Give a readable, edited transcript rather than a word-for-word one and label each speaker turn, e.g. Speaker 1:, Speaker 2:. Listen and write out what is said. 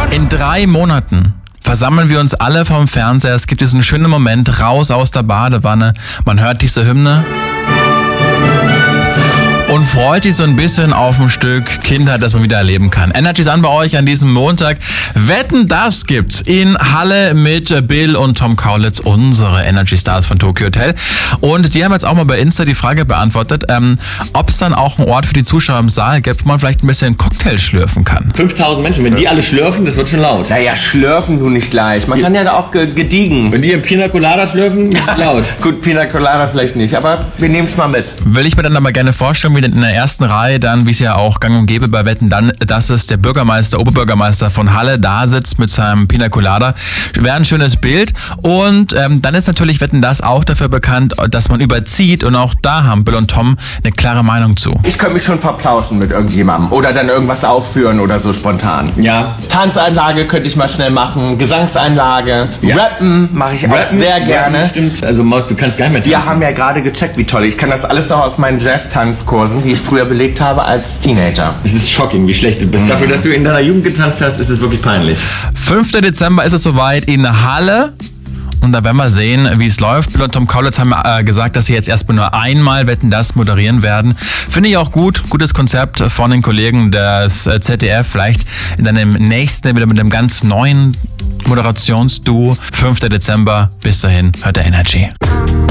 Speaker 1: In 3 Monaten versammeln wir uns alle vom Fernseher. Es gibt diesen schönen Moment, raus aus der Badewanne. Man hört diese Hymne und freut sich so ein bisschen auf ein Stück Kindheit, das man wieder erleben kann. Energy ist an bei euch an diesem Montag. Wetten, das gibt's in Halle mit Bill und Tom Kaulitz, unsere Energy Stars von Tokyo Hotel. Und die haben jetzt auch mal bei Insta die Frage beantwortet, ob es dann auch einen Ort für die Zuschauer im Saal gibt, wo man vielleicht ein bisschen Cocktail schlürfen kann.
Speaker 2: 5000 Menschen, wenn die alle schlürfen, das wird schon laut.
Speaker 3: Naja, schlürfen du nicht gleich. Man kann ja da auch gediegen.
Speaker 2: Wenn die im Pina Colada schlürfen, ist laut.
Speaker 3: Gut, Pina Colada vielleicht nicht, aber wir nehmen es mal mit.
Speaker 1: Will ich mir dann aber gerne vorstellen, wie in der ersten Reihe dann, wie es ja auch gang und gäbe bei Wetten, dann, dass es der Bürgermeister, Oberbürgermeister von Halle da sitzt mit seinem Pina Colada. Wäre ein schönes Bild. Und dann ist natürlich Wetten, das auch dafür bekannt, dass man überzieht. Und auch da haben Bill und Tom eine klare Meinung zu.
Speaker 3: Ich könnte mich schon verplauschen mit irgendjemandem oder dann irgendwas aufführen oder so spontan.
Speaker 2: Ja.
Speaker 3: Tanzeinlage könnte ich mal schnell machen, Gesangseinlage,
Speaker 2: Ja.
Speaker 3: Rappen mache ich auch sehr gerne.
Speaker 2: Stimmt. Also Maus, du kannst gar nicht mehr tanzen.
Speaker 3: Wir haben ja gerade gecheckt, wie toll. Ich kann das alles noch aus meinen Jazz-Tanzkursen, die ich früher belegt habe als Teenager.
Speaker 2: Es ist shocking, wie schlecht du bist. Dafür, dass du in deiner Jugend getanzt hast, ist es wirklich peinlich.
Speaker 1: 5. Dezember ist es soweit in Halle. Und da werden wir sehen, wie es läuft. Bill und Tom Kaulitz haben gesagt, dass sie jetzt erstmal nur einmal Wetten, das moderieren werden. Finde ich auch gut. Gutes Konzept von den Kollegen des ZDF. Vielleicht in einem nächsten wieder mit einem ganz neuen Moderationsduo. 5. Dezember. Bis dahin, hört der Energy.